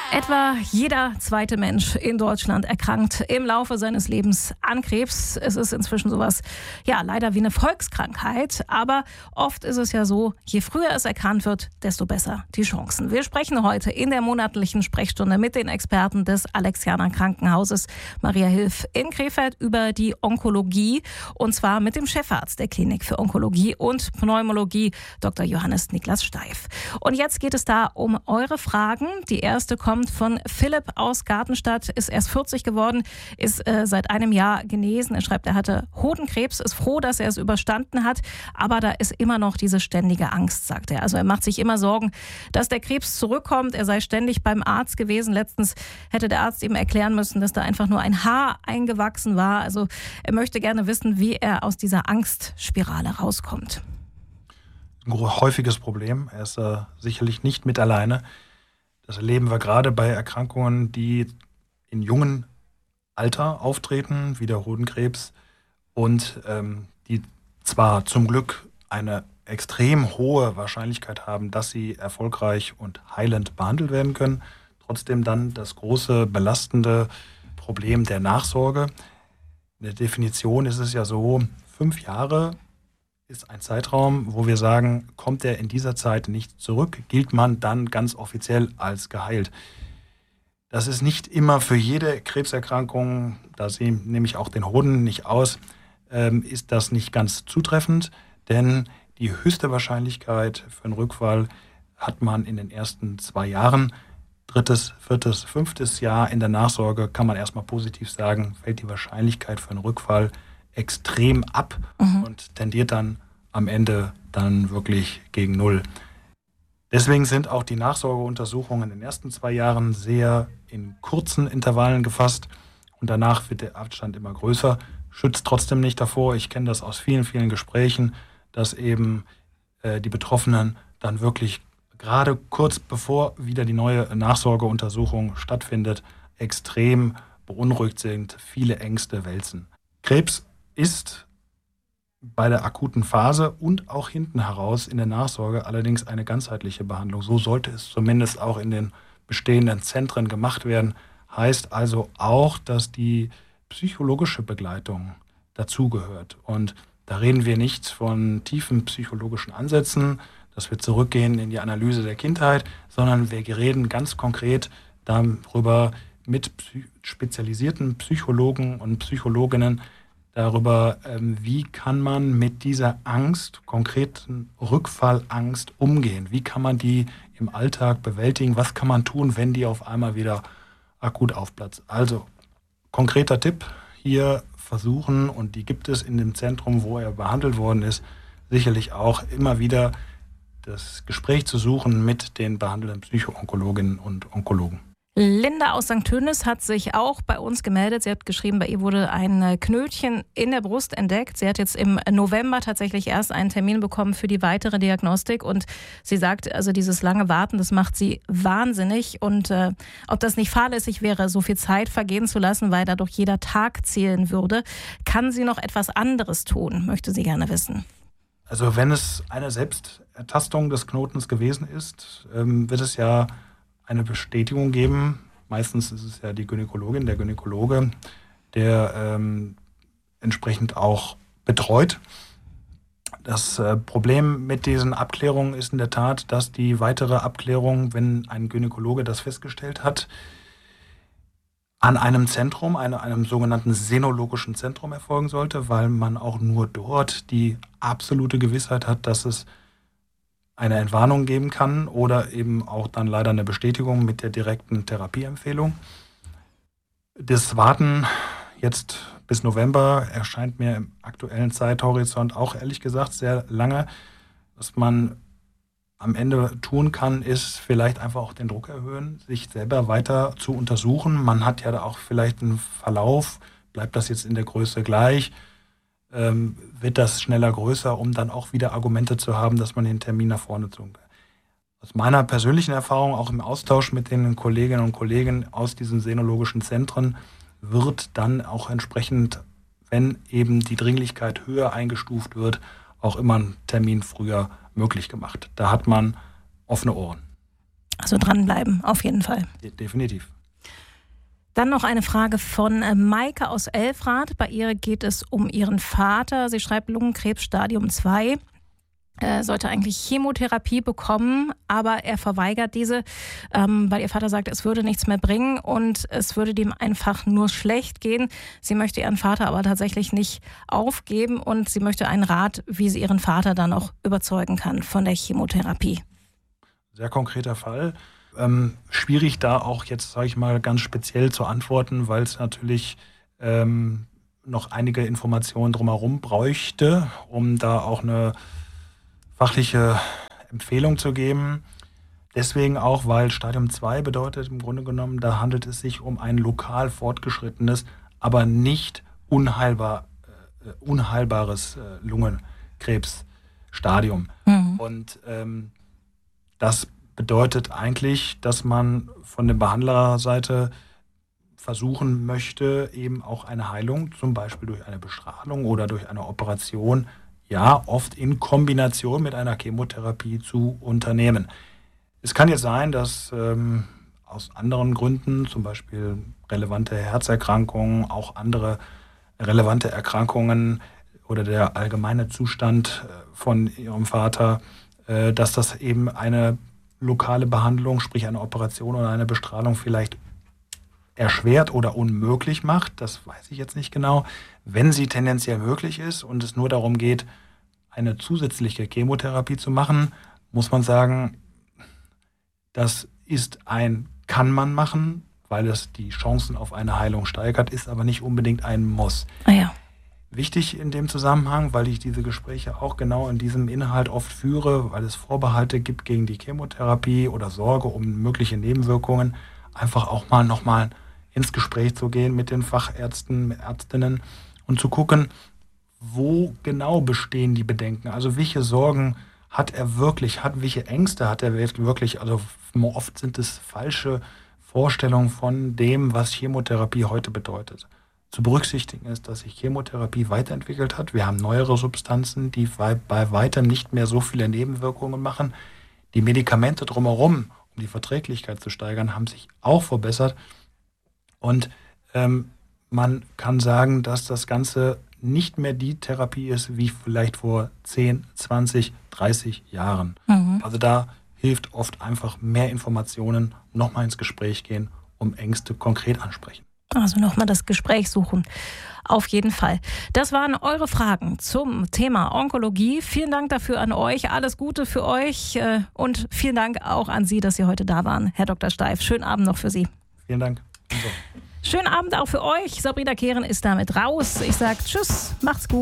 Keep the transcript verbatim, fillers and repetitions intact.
Etwa jeder zweite Mensch in Deutschland erkrankt im Laufe seines Lebens an Krebs. Es ist inzwischen sowas, ja, leider wie eine Volkskrankheit. Aber oft ist es ja so, je früher es erkannt wird, desto besser die Chancen. Wir sprechen heute in der monatlichen Sprechstunde mit den Experten des Alexianer Krankenhauses Maria Hilf in Krefeld über die Onkologie. Und zwar mit dem Chefarzt der Klinik für Onkologie und Pneumologie, Doktor Johannes Niklas Steif. Und jetzt geht es da um eure Fragen. Die erste kommt von Philipp aus Gartenstadt, ist erst vierzig geworden, ist äh, seit einem Jahr genesen. Er schreibt, er hatte Hodenkrebs, ist froh, dass er es überstanden hat, aber da ist immer noch diese ständige Angst, sagt er. Also er macht sich immer Sorgen, dass der Krebs zurückkommt. Er sei ständig beim Arzt gewesen. Letztens hätte der Arzt ihm erklären müssen, dass da einfach nur ein Haar eingewachsen war. Also er möchte gerne wissen, wie er aus dieser Angstspirale rauskommt. Ein häufiges Problem. Er ist äh, sicherlich nicht mit alleine. Das erleben wir gerade bei Erkrankungen, die in jungen Alter auftreten, wie der Hodenkrebs, und ähm, die zwar zum Glück eine extrem hohe Wahrscheinlichkeit haben, dass sie erfolgreich und heilend behandelt werden können, trotzdem dann das große belastende Problem der Nachsorge. In der Definition ist es ja so, fünf Jahre ist ein Zeitraum, wo wir sagen, kommt er in dieser Zeit nicht zurück, gilt man dann ganz offiziell als geheilt. Das ist nicht immer für jede Krebserkrankung, da nehme ich auch den Hoden nicht aus, ähm, ist das nicht ganz zutreffend, denn die höchste Wahrscheinlichkeit für einen Rückfall hat man in den ersten zwei Jahren. Drittes, viertes, fünftes Jahr in der Nachsorge kann man erstmal positiv sagen, fällt die Wahrscheinlichkeit für einen Rückfall extrem ab mhm. und tendiert dann am Ende dann wirklich gegen Null. Deswegen sind auch die Nachsorgeuntersuchungen in den ersten zwei Jahren sehr in kurzen Intervallen gefasst und danach wird der Abstand immer größer. Schützt trotzdem nicht davor. Ich kenne das aus vielen, vielen Gesprächen, dass eben äh, die Betroffenen dann wirklich gerade kurz bevor wieder die neue Nachsorgeuntersuchung stattfindet, extrem beunruhigt sind, viele Ängste wälzen. Krebs ist bei der akuten Phase und auch hinten heraus in der Nachsorge allerdings eine ganzheitliche Behandlung. So sollte es zumindest auch in den bestehenden Zentren gemacht werden. Heißt also auch, dass die psychologische Begleitung dazugehört. Und da reden wir nicht von tiefen psychologischen Ansätzen, dass wir zurückgehen in die Analyse der Kindheit, sondern wir reden ganz konkret darüber mit spezialisierten Psychologen und Psychologinnen, darüber, wie kann man mit dieser Angst, konkreten Rückfallangst umgehen? Wie kann man die im Alltag bewältigen? Was kann man tun, wenn die auf einmal wieder akut aufplatzt? Also, konkreter Tipp, hier versuchen, und die gibt es in dem Zentrum, wo er behandelt worden ist, sicherlich auch immer wieder das Gespräch zu suchen mit den behandelnden Psychoonkologinnen und Onkologen. Linda aus Sankt Tönis hat sich auch bei uns gemeldet. Sie hat geschrieben, bei ihr wurde ein Knötchen in der Brust entdeckt. Sie hat jetzt im November tatsächlich erst einen Termin bekommen für die weitere Diagnostik. Und sie sagt, also dieses lange Warten, das macht sie wahnsinnig. Und äh, ob das nicht fahrlässig wäre, so viel Zeit vergehen zu lassen, weil dadurch jeder Tag zählen würde, kann sie noch etwas anderes tun, möchte sie gerne wissen. Also wenn es eine Selbstertastung des Knotens gewesen ist, ähm, wird es ja eine Bestätigung geben. Meistens ist es ja die Gynäkologin, der Gynäkologe, der ähm, entsprechend auch betreut. Das äh, Problem mit diesen Abklärungen ist in der Tat, dass die weitere Abklärung, wenn ein Gynäkologe das festgestellt hat, an einem Zentrum, einem, einem sogenannten senologischen Zentrum erfolgen sollte, weil man auch nur dort die absolute Gewissheit hat, dass es eine Entwarnung geben kann oder eben auch dann leider eine Bestätigung mit der direkten Therapieempfehlung. Das Warten jetzt bis November erscheint mir im aktuellen Zeithorizont auch ehrlich gesagt sehr lange. Was man am Ende tun kann, ist vielleicht einfach auch den Druck erhöhen, sich selber weiter zu untersuchen. Man hat ja da auch vielleicht einen Verlauf, bleibt das jetzt in der Größe gleich? Ähm, wird das schneller größer, um dann auch wieder Argumente zu haben, dass man den Termin nach vorne zog. Aus meiner persönlichen Erfahrung, auch im Austausch mit den Kolleginnen und Kollegen aus diesen senologischen Zentren, wird dann auch entsprechend, wenn eben die Dringlichkeit höher eingestuft wird, auch immer ein Termin früher möglich gemacht. Da hat man offene Ohren. Also dranbleiben, auf jeden Fall. De- definitiv. Dann noch eine Frage von äh, Maike aus Elfrath. Bei ihr geht es um ihren Vater. Sie schreibt Lungenkrebs Stadium zwei. Er sollte eigentlich Chemotherapie bekommen, aber er verweigert diese, ähm, weil ihr Vater sagt, es würde nichts mehr bringen und es würde dem einfach nur schlecht gehen. Sie möchte ihren Vater aber tatsächlich nicht aufgeben und sie möchte einen Rat, wie sie ihren Vater dann auch überzeugen kann von der Chemotherapie. Sehr konkreter Fall. Ähm, schwierig da auch jetzt, sage ich mal, ganz speziell zu antworten, weil es natürlich ähm, noch einige Informationen drumherum bräuchte, um da auch eine fachliche Empfehlung zu geben. Deswegen auch, weil Stadium zwei bedeutet im Grunde genommen, da handelt es sich um ein lokal fortgeschrittenes, aber nicht unheilbar, äh, unheilbares äh, Lungenkrebsstadium. Mhm. Und ähm, das bedeutet eigentlich, dass man von der Behandlerseite versuchen möchte, eben auch eine Heilung, zum Beispiel durch eine Bestrahlung oder durch eine Operation, ja, oft in Kombination mit einer Chemotherapie zu unternehmen. Es kann jetzt sein, dass ähm, aus anderen Gründen, zum Beispiel relevante Herzerkrankungen, auch andere relevante Erkrankungen oder der allgemeine Zustand von ihrem Vater, äh, dass das eben eine lokale Behandlung, sprich eine Operation oder eine Bestrahlung vielleicht erschwert oder unmöglich macht. Das weiß ich jetzt nicht genau. Wenn sie tendenziell möglich ist und es nur darum geht, eine zusätzliche Chemotherapie zu machen, muss man sagen, das ist ein, kann man machen, weil es die Chancen auf eine Heilung steigert, ist aber nicht unbedingt ein Muss. Ah ja. Wichtig in dem Zusammenhang, weil ich diese Gespräche auch genau in diesem Inhalt oft führe, weil es Vorbehalte gibt gegen die Chemotherapie oder Sorge um mögliche Nebenwirkungen, einfach auch mal nochmal ins Gespräch zu gehen mit den Fachärzten, Ärztinnen und zu gucken, wo genau bestehen die Bedenken. Also welche Sorgen hat er wirklich, hat welche Ängste hat er wirklich, also oft sind es falsche Vorstellungen von dem, was Chemotherapie heute bedeutet. Zu berücksichtigen ist, dass sich Chemotherapie weiterentwickelt hat. Wir haben neuere Substanzen, die bei weitem nicht mehr so viele Nebenwirkungen machen. Die Medikamente drumherum, um die Verträglichkeit zu steigern, haben sich auch verbessert. Und ähm, man kann sagen, dass das Ganze nicht mehr die Therapie ist, wie vielleicht vor zehn, zwanzig, dreißig Jahren. Mhm. Also da hilft oft einfach mehr Informationen, nochmal ins Gespräch gehen, um Ängste konkret ansprechen. Also nochmal das Gespräch suchen. Auf jeden Fall. Das waren eure Fragen zum Thema Onkologie. Vielen Dank dafür an euch. Alles Gute für euch und vielen Dank auch an Sie, dass Sie heute da waren, Herr Doktor Steif. Schönen Abend noch für Sie. Vielen Dank. Schönen Abend auch für euch. Sabrina Kehren ist damit raus. Ich sage Tschüss, macht's gut.